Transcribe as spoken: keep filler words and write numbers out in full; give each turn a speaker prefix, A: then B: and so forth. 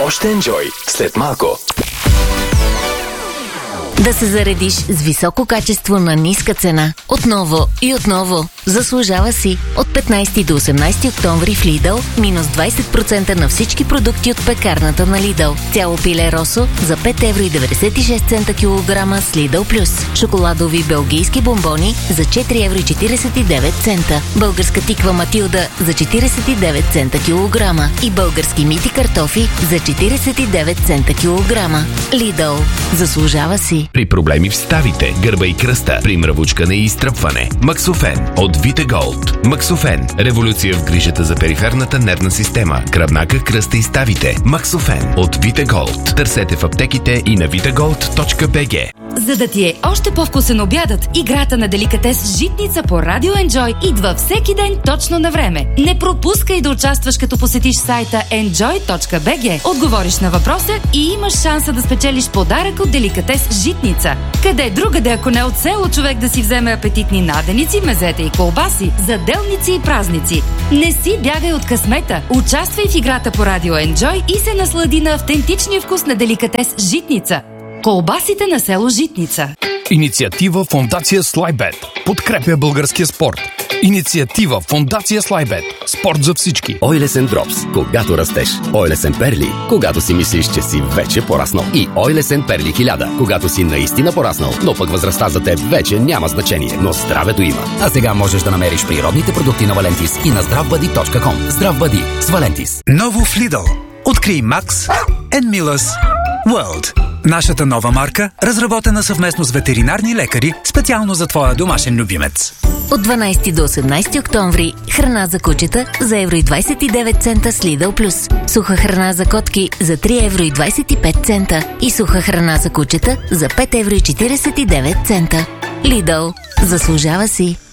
A: Още енджой след малко.
B: Да се заредиш с високо качество на ниска цена. Отново и отново. Заслужава си. От петнайсети до осемнайсети октомври в Lidl минус двайсет процента на всички продукти от пекарната на Lidl. Цяло пиле росо за пет евро и деветдесет и шест цента килограма с Lidl Plus. Шоколадови белгийски бомбони за четири евро и четирийсет и девет цента. Българска тиква Матилда за четирийсет и девет цента килограма. И български мити картофи за четирийсет и девет цента килограма. Lidl. Заслужава си.
C: При проблеми в ставите, гърба и кръста, при мравучкане и изтръпване. Максофен от Витеголд. Максофен. Революция в грижата за периферната нервна система, гръбнака, кръста и ставите. Максофен от Витеголд. Търсете в аптеките и на витеголд точка би джи.
D: За да ти е още по-вкусен обядът, играта на деликатес Житница по Радио Enjoy идва всеки ден точно на време. Не пропускай да участваш, като посетиш сайта енджой точка би джи, отговориш на въпроса и имаш шанса да спечелиш подарък от деликатес Житница. Къде другаде, ако не от село, човек да си вземе апетитни наденици, мезета и колбаси, заделници и празници. Не си бягай от късмета. Участвай в играта по Радио Enjoy и се наслади на автентичния вкус на деликатес Житница. Колбасите на село Житница.
E: Инициатива Фондация Слайбет подкрепя българския спорт. Инициатива Фондация Слайбет. Спорт за всички.
F: Ойлесен Дропс, когато растеш. Ойлесен Перли, когато си мислиш, че си вече пораснал. И Ойлесен Перли хиляда, когато си наистина пораснал, но пък възрастта за теб вече няма значение, но здравето има. А сега можеш да намериш природните продукти на Валентис и на здравбъди точка ком. Здравбъди с Валентис.
G: Ново в Lidl. Открий Max and Miller's World. Нашата нова марка, разработена съвместно с ветеринарни лекари, специално за твоя домашен любимец.
B: От дванайсети до осемнайсети октомври храна за кучета за евро и двайсет и девет цента с Lidl Plus. Суха храна за котки за три евро и двайсет и пет цента. И суха храна за кучета за пет евро и четирийсет и девет цента. Lidl. Заслужава си.